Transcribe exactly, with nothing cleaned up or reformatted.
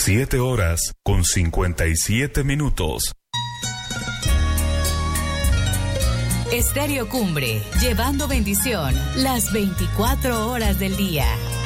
Siete horas con cincuenta y siete minutos. Estéreo Cumbre, llevando bendición las veinticuatro horas del día.